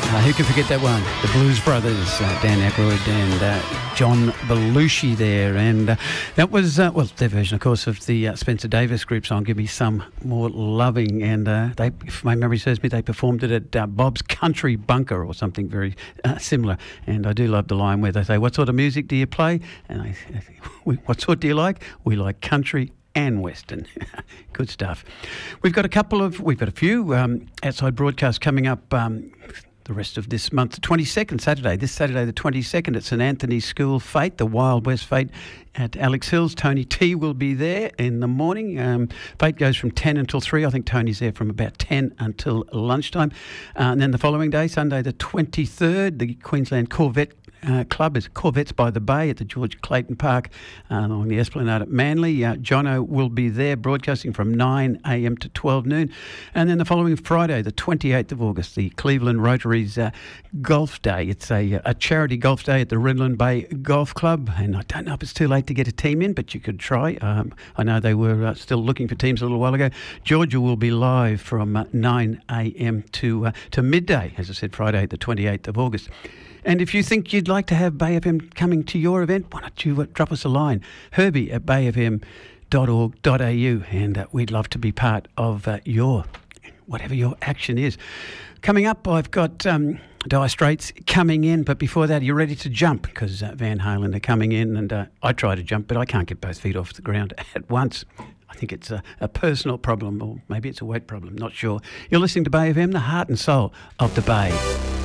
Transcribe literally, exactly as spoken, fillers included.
Uh, who can forget that one? The Blues Brothers, uh, Dan Aykroyd and uh, John Belushi there. And uh, that was, uh, well, their version, of course, of the uh, Spencer Davis group song, Give Me Some More Loving. And uh, they, if my memory serves me, they performed it at uh, Bob's Country Bunker or something very uh, similar. And I do love the line where they say, what sort of music do you play? And I say, what sort do you like? We like country and Western. Good stuff. We've got a couple of, we've got a few um, outside broadcasts coming up um, the rest of this month. The twenty-second, Saturday, this Saturday the twenty-second at St Anthony's School Fete, the Wild West Fete at Alex Hills. Tony T will be there in the morning. Um, Fete goes from ten until three. I think Tony's there from about ten until lunchtime. Uh, and then the following day, Sunday the twenty-third, the Queensland Corvette Uh, club is Corvettes by the Bay at the George Clayton Park uh, along the Esplanade at Manly. Uh, Jono will be there broadcasting from nine a.m. to twelve noon. And then the following Friday, the twenty-eighth of August, the Cleveland Rotaries uh, Golf Day. It's a, a charity golf day at the Redland Bay Golf Club. And I don't know if it's too late to get a team in, but you could try. Um, I know they were uh, still looking for teams a little while ago. Georgia will be live from uh, nine a.m. to, uh, to midday, as I said, Friday, the twenty-eighth of August. And if you think you'd like to have Bay F M coming to your event, why don't you uh, drop us a line, Herbie at bay f m dot org dot a u, and uh, we'd love to be part of uh, your, whatever your action is. Coming up, I've got um, Dire Straits coming in, but before that, are you ready to jump? Because uh, Van Halen are coming in, and uh, I try to jump, but I can't get both feet off the ground at once. I think it's a, a personal problem, or maybe it's a weight problem, not sure. You're listening to Bay F M, the heart and soul of the Bay.